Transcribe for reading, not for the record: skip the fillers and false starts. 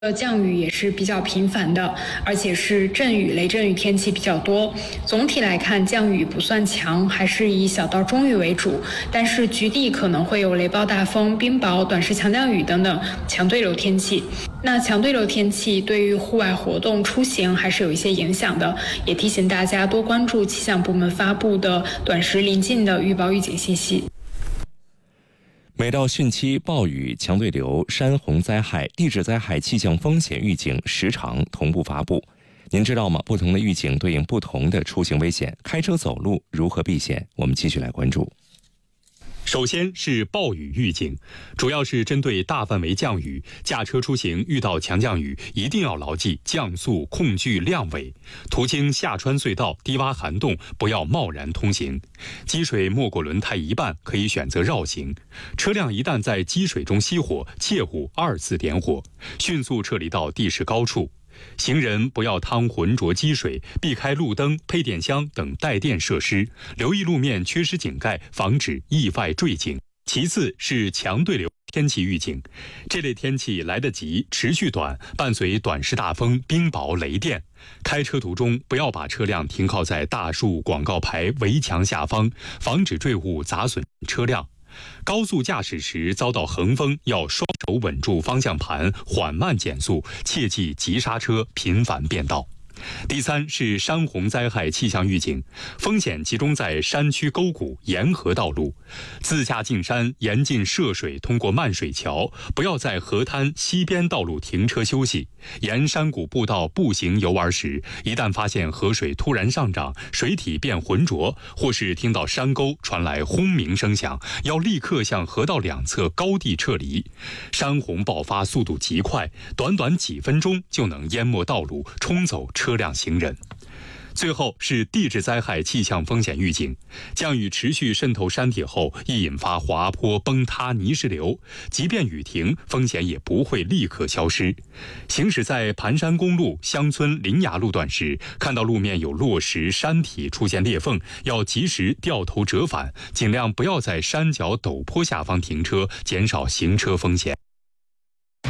降雨也是比较频繁的，而且是阵雨、雷阵雨天气比较多。总体来看，降雨不算强，还是以小到中雨为主，但是局地可能会有雷暴大风、冰雹、短时强降雨等等强对流天气。那强对流天气对于户外活动出行还是有一些影响的，也提醒大家多关注气象部门发布的短时临近的预报预警信息。 每到汛期，暴雨、强对流、山洪灾害、地质灾害气象风险预警时常同步发布。您知道吗？不同的预警对应不同的出行危险，开车走路如何避险？我们继续来关注。 首先是暴雨预警，主要是针对大范围降雨，驾车出行遇到强降雨，一定要牢记降速、控距、量尾。途经下穿隧道、低洼涵洞，不要贸然通行。积水没过轮胎一半，可以选择绕行。车辆一旦在积水中熄火，切勿二次点火，迅速撤离到地势高处。行人不要趟浑浊积水，避开路灯、配电箱等带电设施，留意路面缺失井盖，防止意外坠井。其次是强对流天气预警，这类天气来得急，持续短，伴随短时大风、冰雹、雷电。开车途中不要把车辆停靠在大树、广告牌、围墙下方，防止坠物砸损车辆。高速驾驶时遭到横风，要双手稳住方向盘，缓慢减速，切忌急刹车，频繁变道。第三是山洪灾害气象预警，风险集中在山区沟谷、沿河道路。自驾进山，严禁涉水通过漫水桥，不要在河滩、溪边道路停车休息。沿山谷步道步行游玩时，一旦发现河水突然上涨，水体变浑浊，或是听到山沟传来轰鸣声响，要立刻向河道两侧高地撤离。山洪爆发速度极快，短短几分钟就能淹没道路，冲走车辆行人。最后是地质灾害气象风险预警，降雨持续渗透山体后，易引发滑坡、崩塌、泥石流，即便雨停，风险也不会立刻消失。行驶在盘山公路、乡村林崖路段时，看到路面有落石、山体出现裂缝，要及时掉头折返，尽量不要在山脚陡坡下方停车，减少行车风险。